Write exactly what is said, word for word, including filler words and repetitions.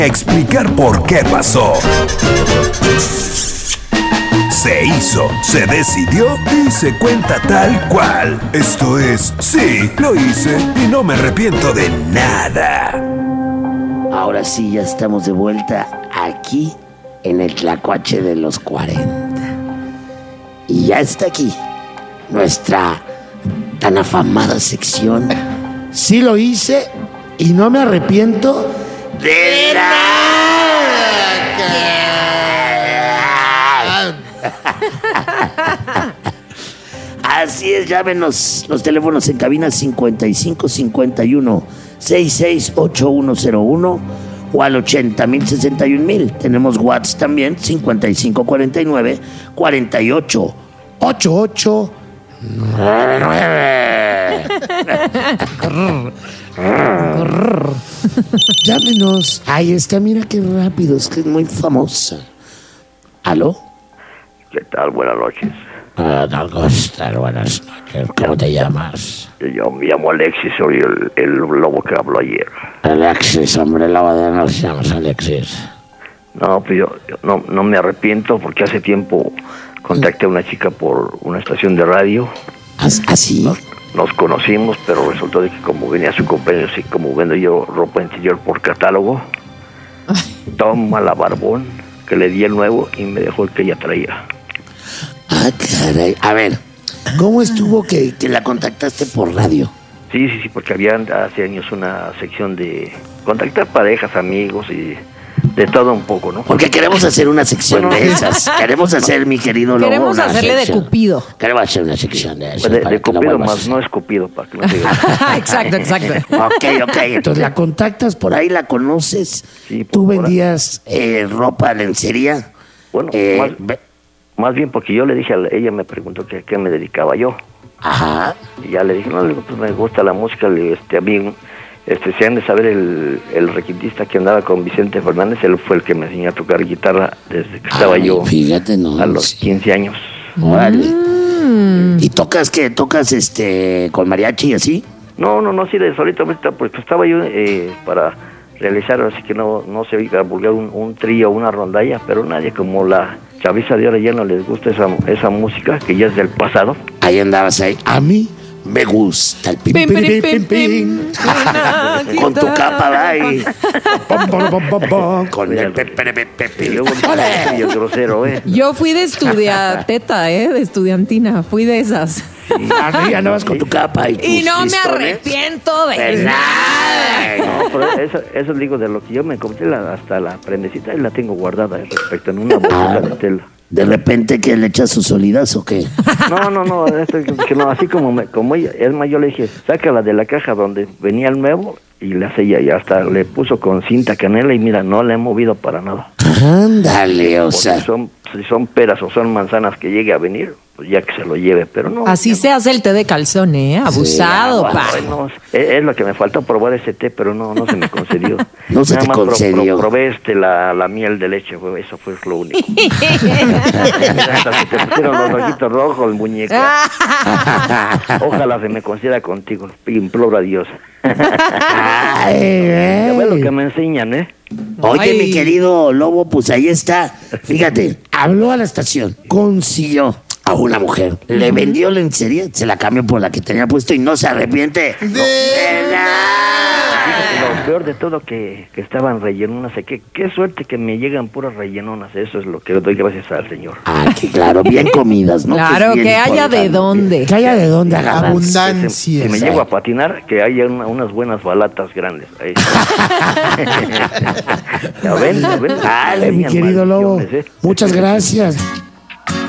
Explicar por qué pasó. Se hizo, se decidió y se cuenta tal cual. Esto es, sí, lo hice y no me arrepiento de nada. Ahora sí, ya estamos de vuelta aquí en el Tlacuache de los cuarenta. Y ya está aquí nuestra tan afamada sección. Sí lo hice y no me arrepiento de nada. Así es, llámenos los teléfonos en cabina cincuenta y cinco cincuenta y uno sesenta y seis ochenta y uno cero uno o al ochenta mil sesenta y un mil. Tenemos WhatsApp también, cincuenta y cinco cuarenta y nueve cuarenta y ocho ochenta y ocho nueve. Llámenos. Ahí está, mira qué rápido, es que es muy famosa. ¿Aló? ¿Qué tal? Buenas noches. Ah, tal cosa, buenas noches. ¿Cómo te llamas? Yo me llamo Alexis, soy el, el lobo que habló ayer. Alexis, hombre, lobo de no se llamas Alexis. No, pues yo, yo no, no me arrepiento porque hace tiempo contacté a una chica por una estación de radio. ¿Así? Nos, nos conocimos, pero resultó de que como venía su cumpleaños y como vendo yo ropa interior por catálogo, toma la barbón que le di el nuevo y me dejó el que ella traía. Ah, caray. A ver, ¿cómo estuvo que, que la contactaste por radio? Sí, sí, sí, porque había hace años una sección de contactar parejas, amigos y de todo un poco, ¿no? Porque queremos hacer una sección bueno, de esas. Queremos hacer, mi querido Lobo, Queremos una hacerle sección. de Cupido. Queremos hacer una sección de esas. De, para de que la Cupido vuelvas a más hacer. no escupido, para que no digas. Exacto, exacto. Ok, ok. Entonces la contactas por ahí, la conoces. Sí, por ¿Tú por vendías eh, ropa, lencería? Bueno, Eh, más, ve- más bien porque yo le dije, a la- ella me preguntó que a qué me dedicaba yo. Ajá. Y ya le dije, no, le digo, pues me gusta la música, le digo, este, a mí, este, se han de saber el, el requintista que andaba con Vicente Fernández, él fue el que me enseñó a tocar guitarra desde que estaba Ay, yo fíjate, no. a los Sí. quince años. Órale. ¿Y tocas qué? ¿Tocas este con mariachi y así? No, no, no, sí, de solito, ahorita, pues estaba yo eh, para realizar, así que no, no se oiga vulgar un, un trío, una rondalla, pero nadie como la chaviza de ahora ya no les gusta esa, esa música, que ya es del pasado. Ahí andabas ahí. A mí me gusta el pim, Pim, pim, pim, pim, pim, pim. pim. Con tu capa, ¿verdad? Y pom, pom, pom, pom, pom, con el pe, pe, pe, pe, Y pe. luego ¡Ole! y el grosero, ¿eh? Yo fui de estudianteta, ¿eh? De estudiantina. Fui de esas. Arriba andabas con tu capa y tus Y no me listones. arrepiento de De nada. No, pero eso, eso digo de lo que yo me compré, la, hasta la prendecita y la tengo guardada eh, respecto en una bolsita de tela. De repente que le echas sus solidas o qué. No, no, no, esto, que no, así como, me, como ella, es más, yo le dije, sácala de la caja donde venía el nuevo y la sella y hasta le puso con cinta canela y mira, no la he movido para nada. Ándale, o Porque sea. si son, si son peras o son manzanas que llegue a venir, pues ya que se lo lleve, pero no. Así ya se hace el té de calzón, ¿eh? Abusado, Sí, pa. no, es, es lo que me faltó probar ese té, pero no, no se me concedió. No se Nada te más pro- concedió. pro- probé este, la, la miel de leche, güey, eso fue lo único. Hasta se te pusieron los ojitos rojos, muñeca. Ojalá se me conceda contigo, imploro a Dios. Ay, Ya ves lo güey. que me enseñan, ¿eh? Oye, Ay. mi querido Lobo, pues ahí está. Fíjate, habló a la estación, consiguió a una mujer, le vendió lencería, se la cambió por la que tenía puesto y no se arrepiente de nada. Lo peor de todo que, que estaban rellenonas, qué, qué suerte que me llegan puras rellenonas, eso es lo que doy gracias al Señor. Ah, que claro, bien comidas, ¿no? Claro, es bien que haya de importante. dónde. Que haya de dónde agarrar. Abundancia. Si me llego a patinar, que haya una- unas buenas balatas grandes. Ahí. ¿Ya ven? ¿Ya ven? Dale, mi Premian querido Lobo. maldiciones, ¿eh? Muchas gracias.